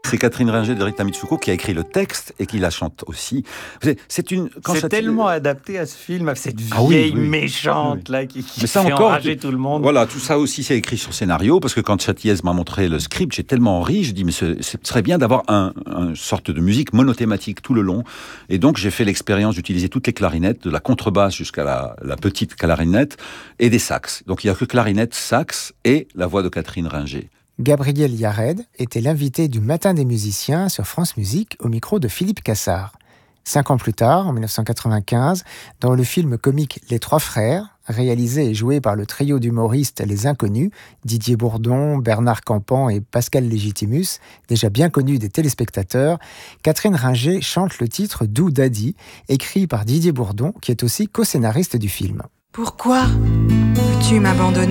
C'est Catherine Ringer de Rita Mitsuko qui a écrit le texte et qui la chante aussi. C'est tellement adapté à ce film, à cette vieille méchante là qui fait enrager tout le monde. Voilà, tout ça aussi c'est écrit sur scénario, parce que quand Châtiez m'a montré le script, j'ai tellement ri, je dis mais ce serait bien d'avoir une sorte de musique monothématique tout le long. Et donc j'ai fait l'expérience d'utiliser toutes les clarinettes, de la contrebasse jusqu'à la petite clarinette, et des sax. Donc il n'y a que clarinette, sax et la voix de Catherine Ringer. Gabriel Yared était l'invité du Matin des musiciens sur France Musique au micro de Philippe Cassard. 5 ans plus tard, en 1995, dans le film comique Les Trois Frères, réalisé et joué par le trio d'humoristes Les Inconnus, Didier Bourdon, Bernard Campan et Pascal Légitimus, déjà bien connus des téléspectateurs, Catherine Ringer chante le titre Dou Daddy, écrit par Didier Bourdon, qui est aussi co-scénariste du film. Pourquoi veux-tu m'abandonner ?